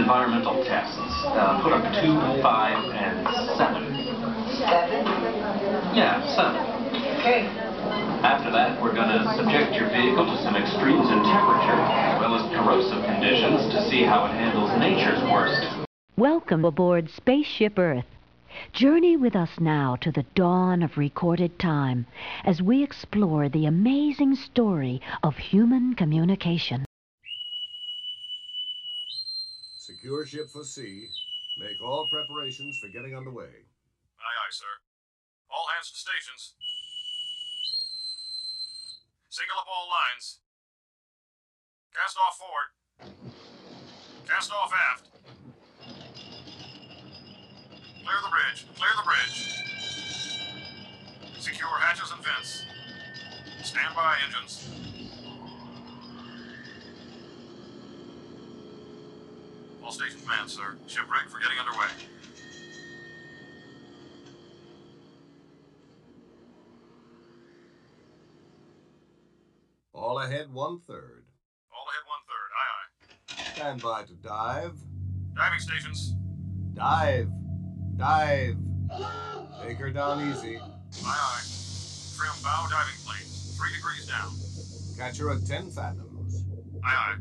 environmental tests. Put up 2, 5, and 7. 7? Yeah, 7. Okay. After that, we're going to subject your vehicle to some extremes in temperature, as well as corrosive conditions, to see how it handles nature's worst. Welcome aboard Spaceship Earth. Journey with us now to the dawn of recorded time as we explore the amazing story of human communication. Secure ship for sea. Make all preparations for getting underway. Aye, aye, sir. All hands to stations. Single up all lines. Cast off forward. Cast off aft. Clear the bridge. Clear the bridge. Secure hatches and vents. Stand by, engines. All stations manned, sir. Ship rigged for getting underway. All ahead 1/3. All ahead 1/3. Aye, aye. Stand by to dive. Diving stations. Dive. Dive. Take her down easy. Aye, aye. Trim bow diving planes. 3 degrees down. Catch her at 10 fathoms. Aye, aye.